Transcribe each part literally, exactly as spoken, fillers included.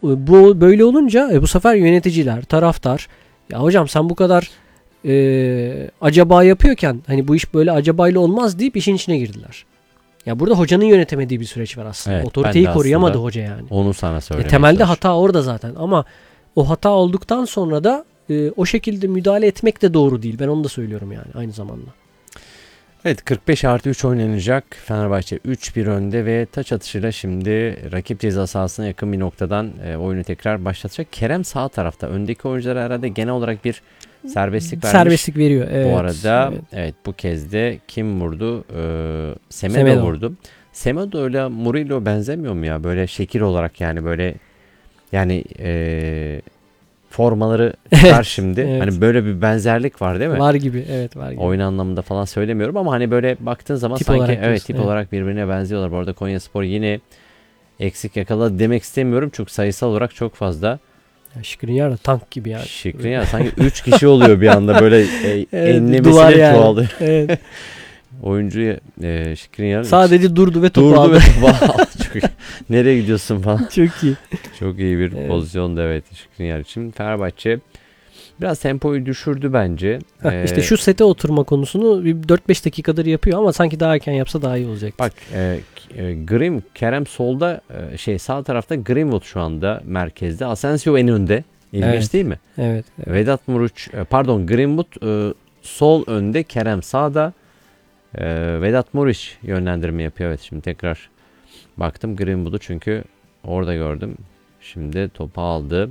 bu böyle olunca e, bu sefer yöneticiler, taraftar, ya hocam sen bu kadar e, acaba yapıyorken hani bu iş böyle acabayla olmaz deyip işin içine girdiler. Ya burada hocanın yönetemediği bir süreç var aslında. Evet, otoriteyi koruyamadı hoca yani. Onu sana söylemeye e, temelde çalışıyorum. hata orada zaten ama o hata olduktan sonra da e, o şekilde müdahale etmek de doğru değil. Ben onu da söylüyorum yani aynı zamanda. Evet, kırk beş artı üç oynanacak. Fenerbahçe üç bir önde ve taç atışıyla şimdi rakip ceza sahasına yakın bir noktadan e, oyunu tekrar başlatacak. Kerem sağ tarafta. Öndeki oyunculara herhalde genel olarak bir serbestlik vermiş. Serbestlik veriyor. Evet, bu arada evet. evet bu kez de kim vurdu? Ee, Semedo, Semedo vurdu. Semedo ile Murillo benzemiyor mu ya? Böyle şekil olarak yani böyle yani e, formaları çıkar şimdi. Evet. Hani böyle bir benzerlik var değil mi? Var gibi. Evet, var gibi. Oyun anlamında falan söylemiyorum ama hani böyle baktığın zaman tip sanki evet diyorsun, tip evet. olarak birbirine benziyorlar. Bu arada Konyaspor yine eksik yakaladı demek istemiyorum. Çünkü sayısal olarak çok fazla. Skriniar da tank gibi yani. Skriniar sanki üç kişi oluyor bir anda böyle e, evet, enlemesine yani. çoğalıyor. Evet. Oyuncu e, Skriniar sadece durdu ve topu durdu aldı. ve topu aldı. Çok iyi. Nereye gidiyorsun falan. Çok iyi. Çok iyi bir evet. pozisyonda evet Skriniar için. Fenerbahçe biraz tempoyu düşürdü bence. Heh, ee, işte şu sete oturma konusunu bir dört beş dakikadır yapıyor ama sanki daha erken yapsa daha iyi olacak. Bak e, e, Grim, Kerem solda e, şey sağ tarafta, Greenwood şu anda merkezde. Asensio en önde. İlginç evet. değil mi? Evet, evet. Vedat Muriç e, pardon Greenwood e, sol önde, Kerem sağda. E, Vedat Muriç yönlendirme yapıyor. Evet şimdi tekrar baktım Greenwood'u çünkü orada gördüm. Şimdi topu aldı.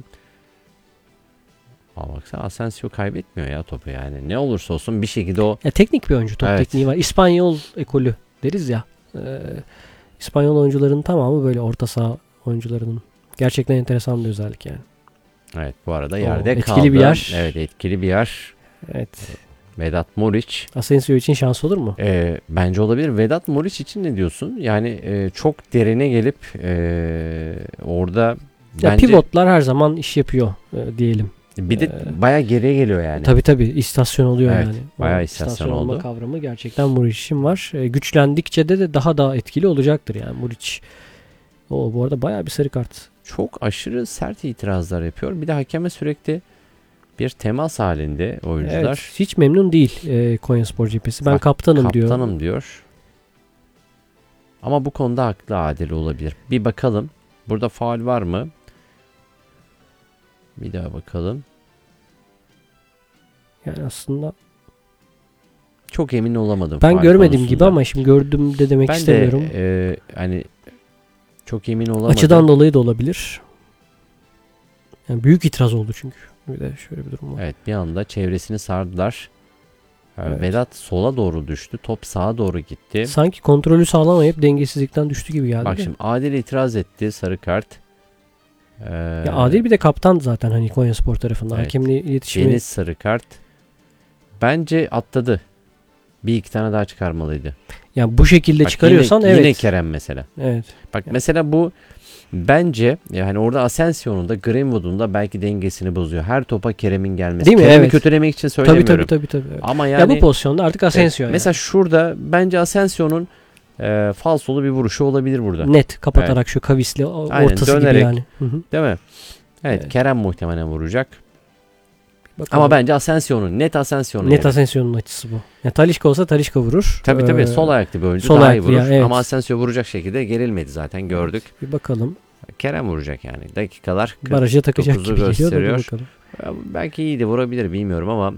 Aa, baksana Asensio kaybetmiyor ya topu yani. Ne olursa olsun bir şekilde o. Ya, teknik bir oyuncu. Top evet. tekniği var. İspanyol ekolü deriz ya. Ee, İspanyol oyuncuların tamamı böyle orta saha oyuncularının. Gerçekten enteresan bir özellik yani. Evet bu arada yerde o, etkili kaldı. bir yer. Evet etkili bir yer. Evet. Vedat Muriç. Asensio için şans olur mu? E, bence olabilir. Vedat Muriç için ne diyorsun? Yani e, çok derine gelip e, orada ya bence. Pivotlar her zaman iş yapıyor e, diyelim. Bir de ee, bayağı geriye geliyor yani. Tabii tabii istasyon oluyor evet, yani. Bayağı o istasyon, istasyon oldu. olma kavramı gerçekten Muriç için var. E, güçlendikçe de, de daha da etkili olacaktır yani Muriç. O bu arada bayağı bir sarı kart. Çok aşırı sert itirazlar yapıyor. Bir de hakeme sürekli bir temas halinde oyuncular. Evet, hiç memnun değil e, Konyaspor cephesi. Ben Bak, kaptanım, diyor. Kaptanım diyor. Ama bu konuda haklı Adil olabilir. Bir bakalım. Burada faul var mı? Bir daha bakalım. Yani aslında çok emin olamadım. Ben görmedim konusunda. gibi ama şimdi gördüm de demek ben istemiyorum. Ben de e, hani çok emin olamadım. Açıdan dolayı da olabilir. Yani büyük itiraz oldu çünkü. Bir de şöyle bir durum var. Evet bir anda çevresini sardılar. Evet. Vedat sola doğru düştü. Top sağa doğru gitti. Sanki kontrolü sağlamayıp dengesizlikten düştü gibi geldi. Bak de. şimdi Adil itiraz etti. Sarı kart. Ee, ya Adil bir de kaptan zaten hani Konyaspor tarafından. Evet. Hakemle iletişimi. Deniz sarı kart. Bence atladı. Bir iki tane daha çıkarmalıydı. Yani bu şekilde Bak, çıkarıyorsan yine, evet. Yine Kerem mesela. Evet. Bak mesela bu bence yani orada Asensio'nun da Greenwood'un da belki dengesini bozuyor. Her topa Kerem'in gelmesi. Değil mi? Kerem'i Evet. kötülemek için Tabii söylemiyorum. tabii tabii. tabii evet. Ama yani. Ya bu pozisyonda artık Asensio. Evet, mesela yani. şurada bence Asensio'nun e, falsolu bir vuruşu olabilir burada. Net kapatarak evet. Şu kavisli Aynen, ortası dönerek, gibi yani. Hı-hı. Değil mi? Evet, evet Kerem muhtemelen vuracak. Bakalım. Ama bence Asensio'nun net Asensio'nun. Net yani. Asensio'nun açısı bu. Ya Talisca olsa Talisca vurur. Tabii tabii ee, sol ayaklı bir oyuncu sol daha iyi vurur. Ya, evet. Ama Asensio vuracak şekilde gerilmedi zaten gördük. Evet, bir bakalım. Kerem vuracak yani. Dakikalar Baraja takacak gibi gösteriyor. Geliyor belki iyi de vurabilir bilmiyorum ama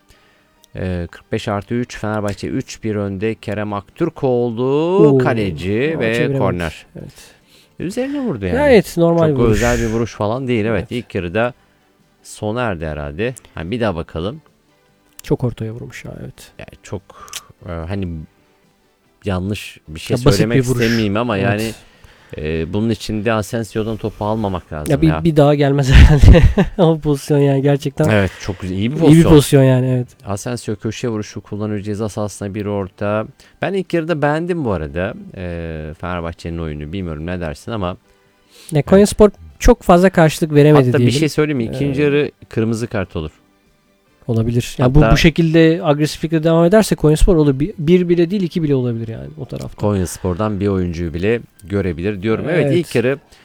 e, kırk beş artı üç Fenerbahçe üç bir önde. Kerem Aktürkoğlu Oo, kaleci o, ve korner. Evet. Üzerine vurdu yani. Evet normal çok bir vuruş. özel bir vuruş falan değil. Evet, evet. ilk yarıda sona erdi herhalde. Hani bir daha bakalım. Çok ortaya vurmuş ya evet. Yani çok e, hani yanlış bir şey ya söylemek bir istemeyeyim ama evet. yani e, bunun içinde Asensio'dan topu almamak lazım ya. Bir, ya. bir daha gelmez herhalde o pozisyon yani gerçekten. Evet çok güzel iyi bir pozisyon. İyi bir pozisyon yani evet. Asensio köşe vuruşu kullanıyor ceza sahasına bir orta. Ben ilk yarıda beğendim bu arada e, Fenerbahçe'nin oyunu bilmiyorum ne dersin ama. Ya Konyaspor evet. çok fazla karşılık veremedi Hatta diyelim. bir şey söyleyeyim mi? İkinci ee, yarı kırmızı kart olur. Olabilir. Yani bu bu şekilde agresiflikle devam ederse Konyaspor olur. Bir, bir bile değil iki bile olabilir yani o tarafta. Konyaspor'dan bir oyuncuyu bile görebilir diyorum. Evet, evet ilk yarı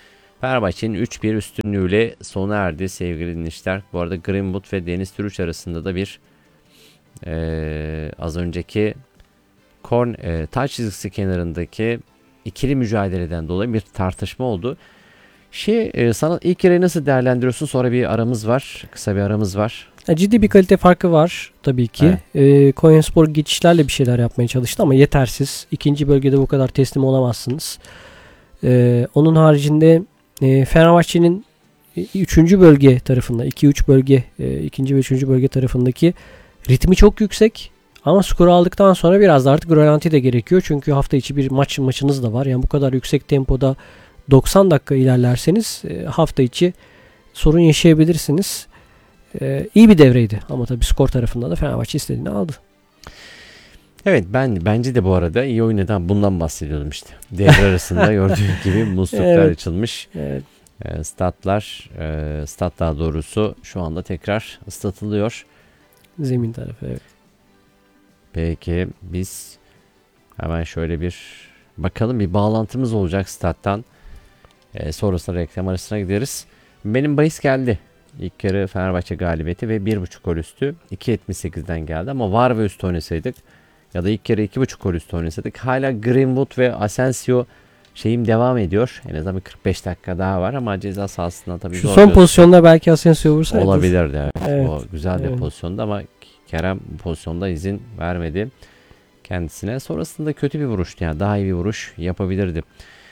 Fenerbahçe'nin üç bir üstünlüğüyle sona erdi sevgili dinleyiciler. Bu arada Greenwood ve Deniz Türüç arasında da bir e, az önceki korn, e, taç çizgisi kenarındaki ikili mücadeleden dolayı bir tartışma oldu. Şey, e, sana ilk yarıyı nasıl değerlendiriyorsun? Sonra bir aramız var. Kısa bir aramız var. Ciddi bir kalite farkı var tabii ki. Evet. E, Konyaspor geçişlerle bir şeyler yapmaya çalıştı ama yetersiz. İkinci bölgede bu kadar teslim olamazsınız. E, onun haricinde e, Fenerbahçe'nin üçüncü bölge tarafında, iki üç bölge, e, ikinci ve üçüncü bölge tarafındaki ritmi çok yüksek. Ama skoru aldıktan sonra biraz da artık rölanti de gerekiyor. Çünkü hafta içi bir maç maçınız da var. Yani bu kadar yüksek tempoda doksan dakika ilerlerseniz e, hafta içi sorun yaşayabilirsiniz. E, iyi bir devreydi ama tabii skor tarafında da Fenerbahçe istediğini aldı. Evet, ben bence de bu arada iyi oynadan bundan bahsediyordum işte. Devre arasında gördüğün gibi musluklar evet. açılmış. Evet. E, statlar, e, stat daha doğrusu şu anda tekrar ıslatılıyor. Zemin tarafı evet. Peki biz hemen şöyle bir bakalım, bir bağlantımız olacak stat'tan. E, sonrasında reklam arasına gideriz. Benim bahis geldi. İlk yarı Fenerbahçe galibiyeti ve bir buçuk gol üstü. iki yetmiş sekizden geldi ama var ve üstü oynasaydık ya da ilk yarı iki buçuk gol üstü oynasaydık hala Greenwood ve Asensio şeyim devam ediyor. En azından bir kırk beş dakika daha var ama ceza sahasından tabii şu son pozisyonda belki Asensio vursaydı. Olabilirdi evet. Evet. O güzel bir evet. pozisyonda ama Kerem bu pozisyonda izin vermedi kendisine. Sonrasında kötü bir vuruştu, yani daha iyi bir vuruş yapabilirdi.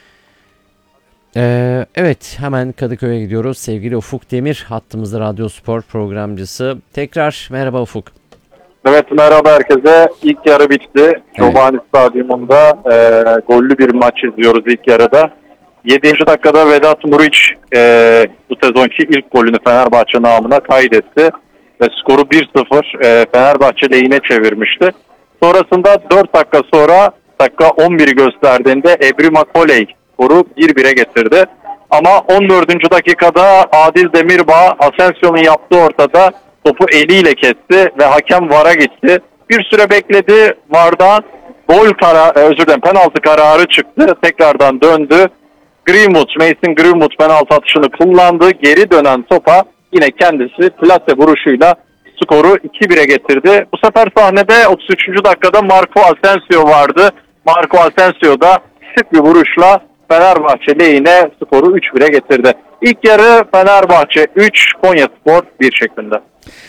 Ee, evet, hemen Kadıköy'e gidiyoruz. Sevgili Ufuk Demir hattımızda, Radyo Spor programcısı. Tekrar merhaba Ufuk. Evet, merhaba herkese. İlk yarı bitti. Çobani evet. Stadyumunda e, gollü bir maç izliyoruz ilk yarıda. yedinci dakikada Vedat Muriç e, bu sezonki ilk golünü Fenerbahçe namına kaydetti. Ve skoru bir sıfır e, Fenerbahçe lehine çevirmişti. Sonrasında dört dakika sonra dakika on biri gösterdiğinde Ebri Makoley skoru bir bire getirdi. Ama on dördüncü dakikada Adil Demirbağ Asensio'nun yaptığı ortada topu eliyle kesti ve hakem VAR'a gitti. Bir süre bekledi. VAR'dan gol kararı, özür dilerim, penaltı kararı çıktı. Tekrardan döndü. Greenwood, Mason Greenwood penaltı atışını kullandı. Geri dönen topa yine kendisi plase vuruşuyla skoru iki bire getirdi. Bu sefer sahnede otuz üçüncü dakikada Marco Asensio vardı. Marco Asensio da sık bir vuruşla Fenerbahçe lehine skoru üç bire getirdi. İlk yarı Fenerbahçe üç, Konyaspor bir şeklinde.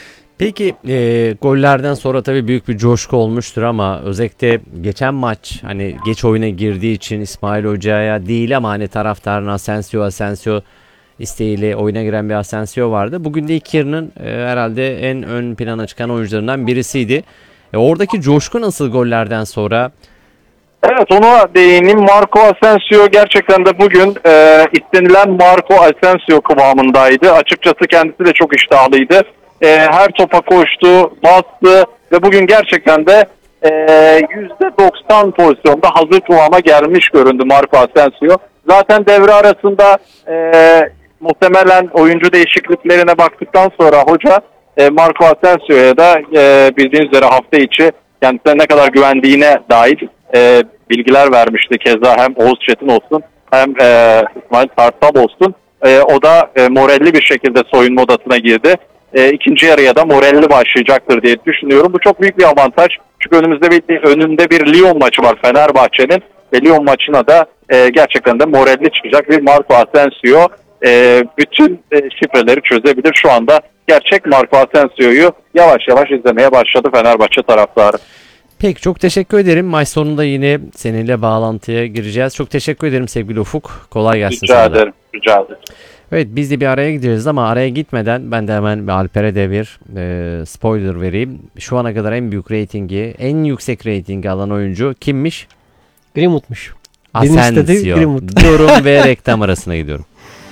Peki e, gollerden sonra tabii büyük bir coşku olmuştur ama özellikle geçen maç hani geç oyuna girdiği için İsmail Hoca'ya değil ama hani taraftarın Asensio Asensio isteğiyle oyuna giren bir Asensio vardı. Bugün de ilk yarının e, herhalde en ön plana çıkan oyuncularından birisiydi. E, oradaki coşku nasıl gollerden sonra? Evet, ona değineyim. Marco Asensio gerçekten de bugün e, istenilen Marco Asensio kıvamındaydı. Açıkçası kendisi de çok iştahlıydı. E, her topa koştu, bastı ve bugün gerçekten de e, yüzde doksan pozisyonda hazır kıvama gelmiş göründü Marco Asensio. Zaten devre arasında e, muhtemelen oyuncu değişikliklerine baktıktan sonra hoca e, Marco Asensio'ya da e, bildiğiniz üzere hafta içi kendisine ne kadar güvendiğine dair e, bilgiler vermişti. Keza hem Oğuz Çetin olsun hem e, İsmail Kartal olsun. E, o da e, moralli bir şekilde soyunma odasına girdi. E, ikinci yarıya da moralli başlayacaktır diye düşünüyorum. Bu çok büyük bir avantaj. Çünkü önümüzde bir, önünde bir Lyon maçı var Fenerbahçe'nin. Ve Lyon maçına da e, gerçekten de moralli çıkacak bir Marco Asensio e, bütün e, şifreleri çözebilir. Şu anda gerçek Marco Asensio'yu yavaş yavaş izlemeye başladı Fenerbahçe taraftarı. Peki, çok teşekkür ederim. Maç sonunda yine seninle bağlantıya gireceğiz. Çok teşekkür ederim sevgili Ufuk. Kolay gelsin rica sana. Rica ederim. Rica ederim. Evet, biz de bir araya gideceğiz ama araya gitmeden ben de hemen Alper'e de bir e, spoiler vereyim. Şu ana kadar en büyük reytingi, en yüksek reytingi alan oyuncu kimmiş? Greenwood'muş. Asensio diyorum ve reklam arasına gidiyorum.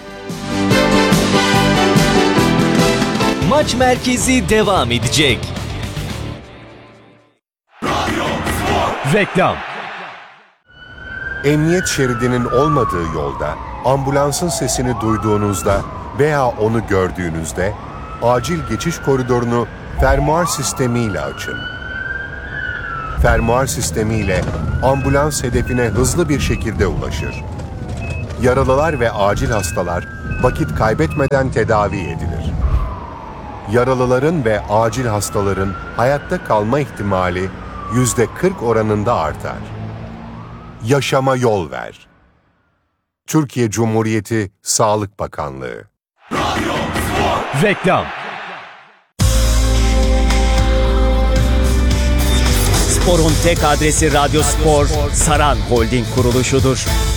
Maç merkezi devam edecek. Reklam. Emniyet şeridinin olmadığı yolda, ambulansın sesini duyduğunuzda veya onu gördüğünüzde acil geçiş koridorunu fermuar sistemiyle açın. Fermuar sistemiyle ambulans hedefine hızlı bir şekilde ulaşır. yaralılar ve acil hastalar vakit kaybetmeden tedavi edilir. Yaralıların ve acil hastaların hayatta kalma ihtimali yüzde kırk oranında artar. Yaşama yol ver. Türkiye Cumhuriyeti Sağlık Bakanlığı. Reklam. Spor'un tek adresi Radyo Spor, Saran Holding kuruluşudur.